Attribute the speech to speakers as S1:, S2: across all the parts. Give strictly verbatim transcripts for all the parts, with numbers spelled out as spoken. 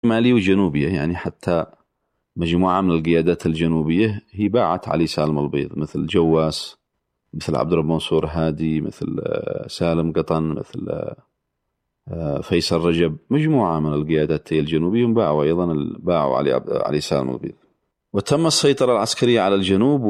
S1: شمالية وجنوبية، يعني حتى مجموعة من القيادات الجنوبية هي باعت علي سالم البيض، مثل جواس، مثل عبد الرب منصور هادي، مثل سالم قطن، مثل فيصل رجب. مجموعة من القيادات الجنوبية باعوا أيضا باعوا علي علي سالم البيض. وتم السيطرة العسكرية على الجنوب،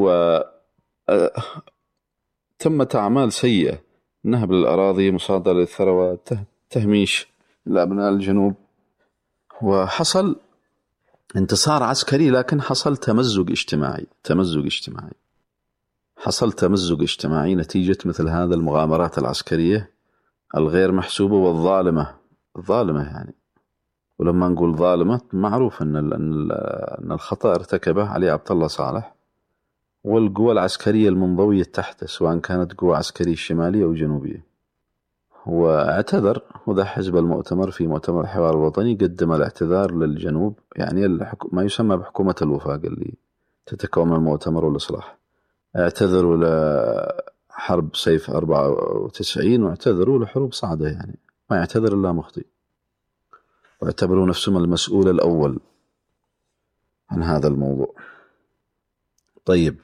S1: وتمت أعمال سيئة: نهب للأراضي، مصادرة للثروة، تهميش لأبناء الجنوب. وحصل انتصار عسكري، لكن حصل تمزق اجتماعي تمزق اجتماعي حصل تمزق اجتماعي نتيجة مثل هذا المغامرات العسكرية الغير محسوبة والظالمة الظالمة يعني. ولما نقول ظالمة، معروف أن أن الخطأ ارتكبه علي عبد الله صالح والقوى العسكرية المنضوية تحته، سواء كانت قوى عسكرية شمالية أو جنوبية. واعتذر، وذا حزب المؤتمر في مؤتمر الحوار الوطني قدم الاعتذار للجنوب، يعني ما يسمى بحكومة الوفاق اللي تتكون من المؤتمر والإصلاح. اعتذروا لحرب سيف أربعة وتسعين، واعتذروا لحروب صعدة، يعني ما يعتذر إلا مخطئ، واعتبروا نفسهم المسؤول الأول عن هذا الموضوع. طيب،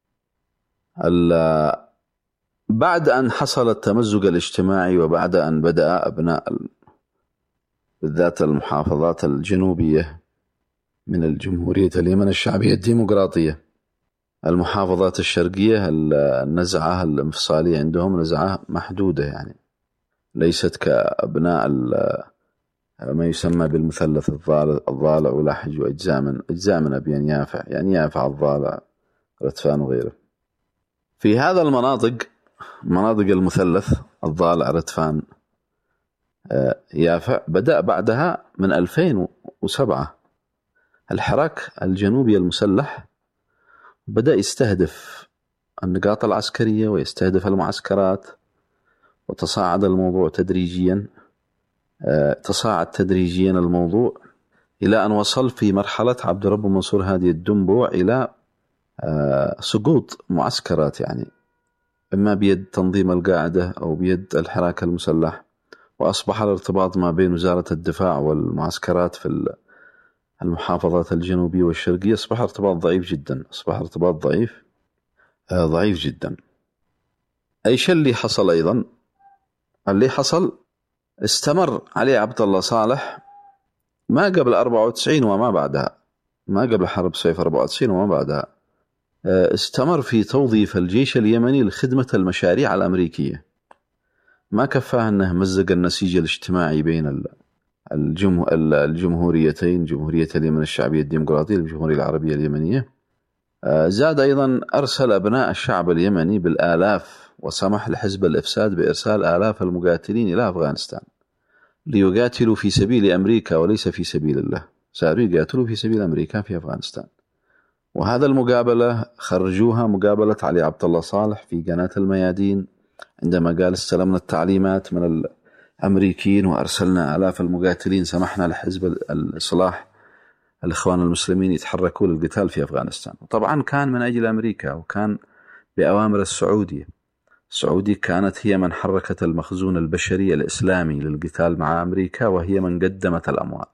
S1: بعد أن حصل التمزق الاجتماعي، وبعد أن بدأ أبناء بالذات المحافظات الجنوبية من الجمهورية اليمن الشعبية الديمقراطية، المحافظات الشرقية النزعة الانفصالية عندهم نزعة محدودة، يعني ليست كأبناء ما يسمى بالمثلث الضالع ولاحج وأجزاء من أجزاء من أبيان يافع، يعني يافع الضالع رتفان وغيره. في هذا المناطق، مناطق المثلث الضالع رتفان يافع، بدأ بعدها من ألفين وسبعة الحراك الجنوبي المسلح، بدأ يستهدف النقاط العسكرية ويستهدف المعسكرات، وتصاعد الموضوع تدريجيا تصاعد تدريجيا الموضوع إلى أن وصل في مرحلة عبد الرب منصور هادي الدنبوع إلى سقوط معسكرات، يعني إما بيد تنظيم القاعدة أو بيد الحراك المسلح. وأصبح الارتباط ما بين وزارة الدفاع والمعسكرات في المحافظات الجنوبية والشرقية أصبح ارتباط ضعيف جدا أصبح ارتباط ضعيف ضعيف جدا. أي شيء اللي حصل أيضا اللي حصل استمر علي عبد الله صالح ما قبل أربعة وتسعين وما بعدها، ما قبل حرب سيف أربعة وتسعين وما بعدها، استمر في توظيف الجيش اليمني لخدمة المشاريع الأمريكية. ما كفاه أنه مزق النسيج الاجتماعي بين الجمهوريتين، جمهورية اليمن الشعبية الديمقراطية والجمهورية العربية اليمنية، زاد أيضا أرسل أبناء الشعب اليمني بالآلاف، وسمح لحزب الإفساد بإرسال آلاف المقاتلين إلى أفغانستان ليقاتلوا في سبيل أمريكا وليس في سبيل الله، صاروا يقاتلوا في سبيل أمريكا في أفغانستان. وهذا المقابلة خرجوها مقابلة علي عبد الله صالح في قناة الميادين عندما قال: استلمنا التعليمات من الأمريكيين وأرسلنا آلاف المقاتلين، سمحنا لحزب الإصلاح الإخوان المسلمين يتحركوا للقتال في أفغانستان. طبعا كان من أجل أمريكا، وكان بأوامر السعودية. السعودية كانت هي من حركت المخزون البشري الإسلامي للقتال مع أمريكا، وهي من قدمت الأموال.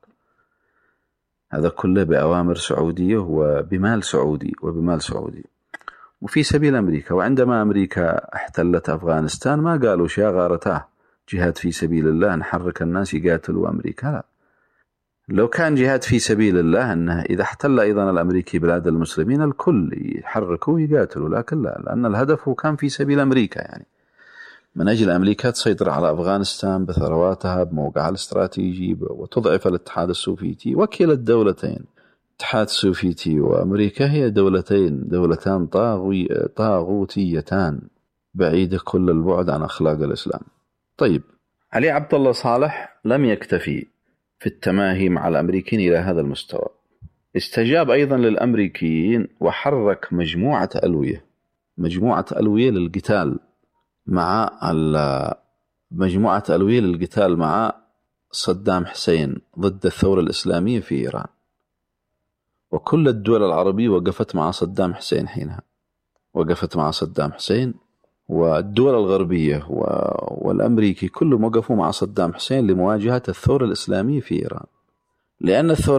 S1: هذا كله بأوامر سعودية وبمال سعودي وبمال سعودي وفي سبيل أمريكا. وعندما أمريكا احتلت أفغانستان ما قالوا شيء غارتاه جهاد في سبيل الله نحرك الناس يقاتلوا أمريكا، لا. لو كان جهاد في سبيل الله أنه إذا احتل أيضا الأمريكي بلاد المسلمين الكل يحركوا ويقاتلوا، لكن لا، لأن الهدف هو كان في سبيل أمريكا، يعني من أجل أمريكا تسيطر على أفغانستان بثرواتها بموقعها الاستراتيجي وتضعف الاتحاد السوفيتي. وكلا الدولتين الاتحاد السوفيتي وأمريكا هي دولتين دولتان طاغوي طاغوتيتان بعيدة كل البعد عن أخلاق الإسلام. طيب، علي عبد الله صالح لم يكتفي في التماهي مع الأمريكيين إلى هذا المستوى، استجاب أيضا للأمريكيين وحرك مجموعة ألوية مجموعة ألوية للقتال مع مجموعة ألوية للقتال مع صدام حسين ضد الثورة الإسلامية في إيران. وكل الدول العربية وقفت مع صدام حسين حينها وقفت مع صدام حسين والدول الغربية والأمريكي كلهم وقفوا مع صدام حسين لمواجهة الثورة الإسلامية في إيران. لأن الثورة